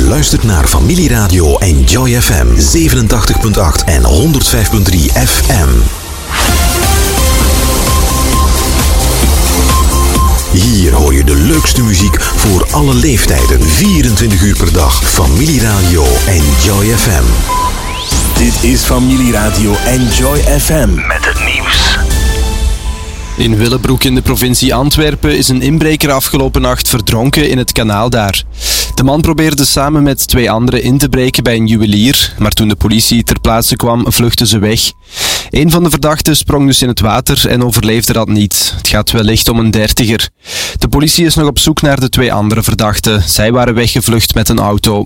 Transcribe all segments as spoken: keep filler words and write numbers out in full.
luistert naar Familieradio Enjoy F M zevenentachtig komma acht en honderdvijf komma drie F M. Hier hoor je de leukste muziek voor alle leeftijden, vierentwintig uur per dag. Familieradio Enjoy F M. Dit is Familieradio Enjoy F M met het nieuws. In Willebroek in de provincie Antwerpen is een inbreker afgelopen nacht verdronken in het kanaal daar. De man probeerde samen met twee anderen in te breken bij een juwelier, maar toen de politie ter plaatse kwam, vluchtten ze weg. Een van de verdachten sprong dus in het water en overleefde dat niet. Het gaat wellicht om een dertiger. De politie is nog op zoek naar de twee andere verdachten. Zij waren weggevlucht met een auto.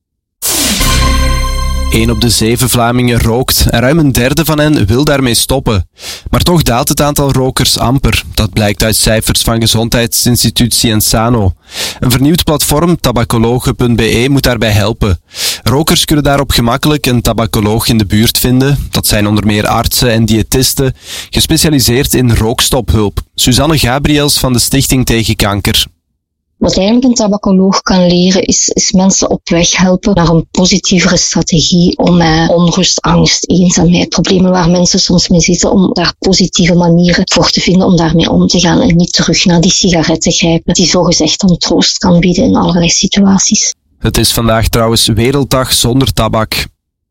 Een op de zeven Vlamingen rookt en ruim een derde van hen wil daarmee stoppen. Maar toch daalt het aantal rokers amper. Dat blijkt uit cijfers van gezondheidsinstituut Cienzano. Een vernieuwd platform, tabacologe punt b e, moet daarbij helpen. Rokers kunnen daarop gemakkelijk een tabacoloog in de buurt vinden. Dat zijn onder meer artsen en diëtisten, gespecialiseerd in rookstophulp. Suzanne Gabriels van de Stichting Tegen Kanker. Wat eigenlijk een tabacoloog kan leren, is, is mensen op weg helpen naar een positievere strategie om met onrust, angst, eenzaamheid, problemen waar mensen soms mee zitten, om daar positieve manieren voor te vinden om daarmee om te gaan en niet terug naar die sigaretten grijpen, die zogezegd dan troost kan bieden in allerlei situaties. Het is vandaag trouwens Werelddag zonder tabak.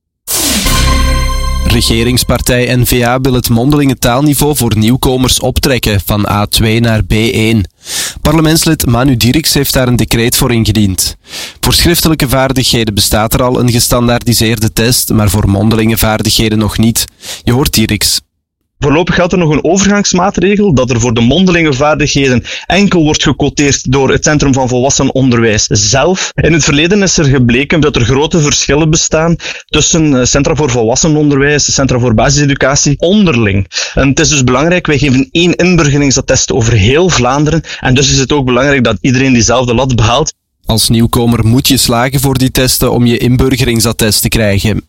Regeringspartij N V A wil het mondelinge taalniveau voor nieuwkomers optrekken van A twee naar B één. Parlementslid Manu Dirks heeft daar een decreet voor ingediend. Voor schriftelijke vaardigheden bestaat er al een gestandaardiseerde test, maar voor mondelinge vaardigheden nog niet. Je hoort Dirks. Voorlopig geldt er nog een overgangsmaatregel dat er voor de mondelinge vaardigheden enkel wordt gequoteerd door het Centrum van Volwassenenonderwijs zelf. In het verleden is er gebleken dat er grote verschillen bestaan tussen Centra voor Volwassenenonderwijs, Centra voor Basiseducatie, onderling. En het is dus belangrijk, wij geven één inburgeringsattest over heel Vlaanderen en dus is het ook belangrijk dat iedereen diezelfde lat behaalt. Als nieuwkomer moet je slagen voor die testen om je inburgeringsattest te krijgen.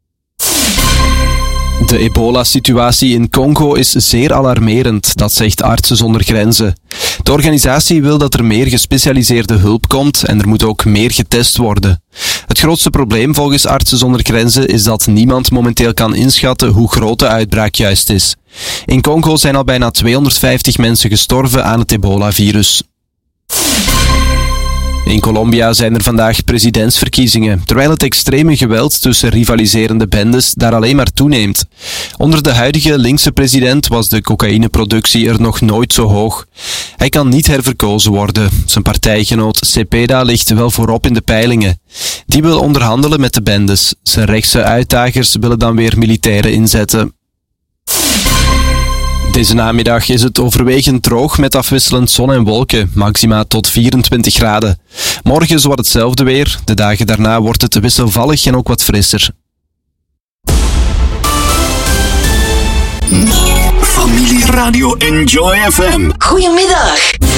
De ebola-situatie in Congo is zeer alarmerend, dat zegt Artsen zonder Grenzen. De organisatie wil dat er meer gespecialiseerde hulp komt en er moet ook meer getest worden. Het grootste probleem volgens Artsen zonder Grenzen is dat niemand momenteel kan inschatten hoe groot de uitbraak juist is. In Congo zijn al bijna tweehonderdvijftig mensen gestorven aan het ebola-virus. In Colombia zijn er vandaag presidentsverkiezingen, terwijl het extreme geweld tussen rivaliserende bendes daar alleen maar toeneemt. Onder de huidige linkse president was de cocaïneproductie er nog nooit zo hoog. Hij kan niet herverkozen worden. Zijn partijgenoot Cepeda ligt wel voorop in de peilingen. Die wil onderhandelen met de bendes. Zijn rechtse uitdagers willen dan weer militairen inzetten. Deze namiddag is het overwegend droog met afwisselend zon en wolken, maxima tot vierentwintig graden. Morgen zowat hetzelfde weer, de dagen daarna wordt het wisselvallig en ook wat frisser. Familieradio Enjoy F M. Goedemiddag.